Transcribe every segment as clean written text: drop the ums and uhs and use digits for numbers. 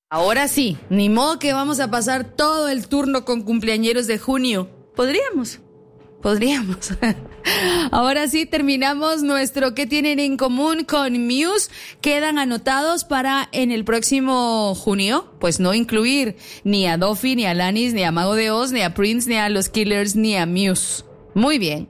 Ahora sí, ni modo que vamos a pasar todo el turno con cumpleañeros de junio. Podríamos. Ahora sí, terminamos nuestro ¿Qué tienen en común con Muse? Quedan anotados para en el próximo junio, pues no incluir ni a Duffy, ni a Alanis, ni a Mago de Oz, ni a Prince, ni a los Killers, ni a Muse. Muy bien.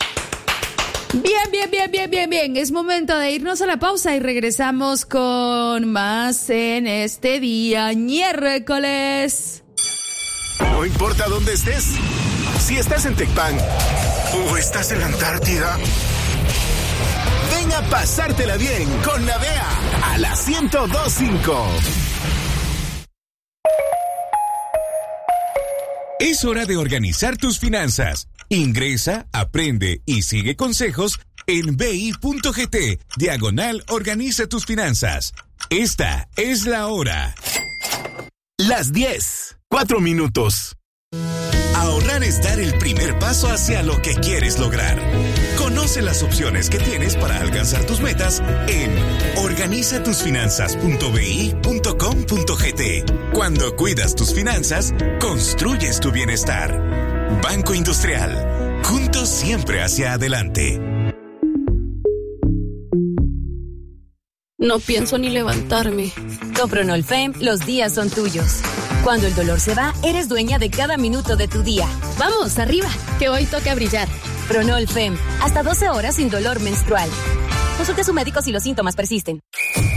Bien. Es momento de irnos a la pausa y regresamos con más en este día miércoles. No importa dónde estés. Si estás en Tecpan o estás en la Antártida, ven a pasártela bien con la DEA a la 102.5. Es hora de organizar tus finanzas. Ingresa, aprende y sigue consejos en bi.gt/organiza tus finanzas. Esta es la hora. Las 10:04. Ahorrar es dar el primer paso hacia lo que quieres lograr. Conoce las opciones que tienes para alcanzar tus metas en organizatusfinanzas.bi.com.gt. Cuando cuidas tus finanzas, construyes tu bienestar. Banco Industrial. Juntos siempre hacia adelante. No pienso ni levantarme. Con Pronolfem, los días son tuyos. Cuando el dolor se va, eres dueña de cada minuto de tu día. Vamos, arriba, que hoy toca brillar. Pronolfem, hasta 12 horas sin dolor menstrual. Consulte a su médico si los síntomas persisten.